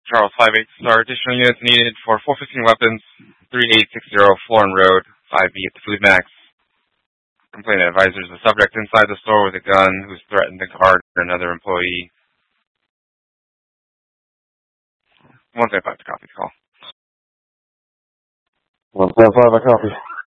Charles 58 Star. Additional units needed for 415 weapons, 3860 Florin Road, 5B at the Food Max. Complainant advisors the subject inside the store with a gun who's threatened to guard another employee. 175 to copy the call. 175, I copy.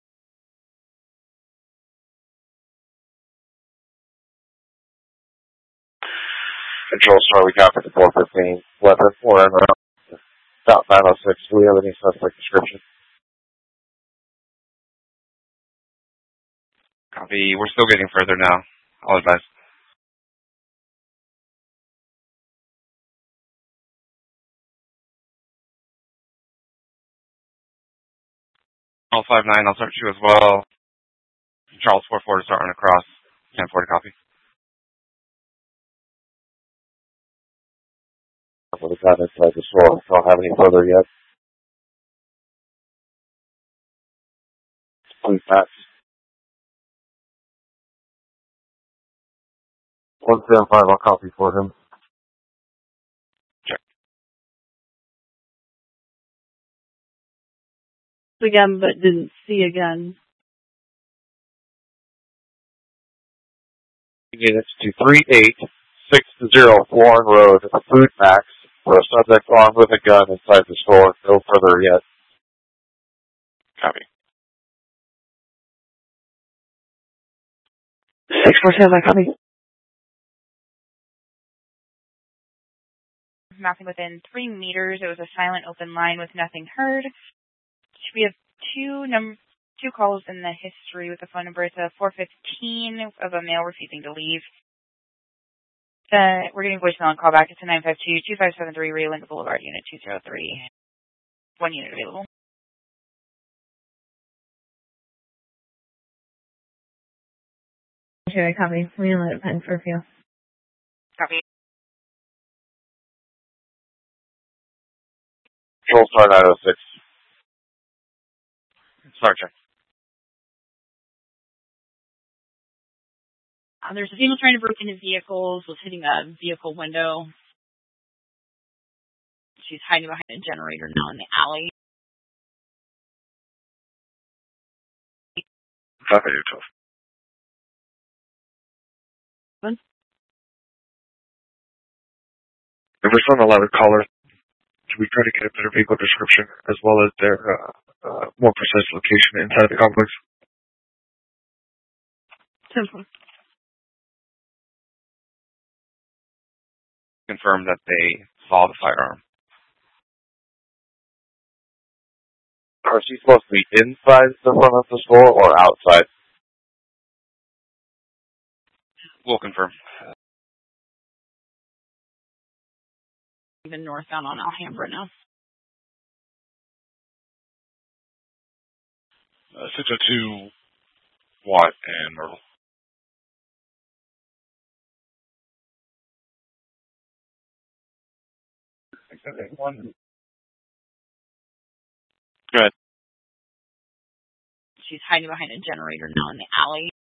Control Star, we copy the 415. Weapon, 4 en route. About 906. Do we have any suspect description? Copy. We're still getting further now. I'll advise. Charles 59, I'll search you as well. Charles 44 to start on across. 10-4 to copy. For the guy inside the store. Don't have any further yet. Please pass. 175, I'll copy for him. Check. Again, but didn't see again. Units to 3860 Florin Road, Food Max, for a subject armed with a gun inside the store. No further yet. Copy. 647, I copy. Nothing within 3 meters. It was a silent open line with nothing heard. We have two calls in the history with the phone number. It's a 415 of a male refusing to leave. We're getting voicemail and callback. It's a 952-2573 Rio Linda Boulevard, Unit 203. 1 unit available. Okay, I copy. I'm going to let it pen for a few. Copy. Control Star 906. Start check. There's a female trying to break into vehicles, was hitting a vehicle window. She's hiding behind a generator now in the alley. Copy, 12. If we're still on the ladder caller, should we try to get a better vehicle description as well as their more precise location inside the complex? Simple. Confirm that they saw the firearm. Are she supposed to be inside the front of the store or outside? We'll confirm. Even northbound on Alhambra now. 602 Watt and Myrtle. One. Go ahead. She's hiding behind a generator now in the alley.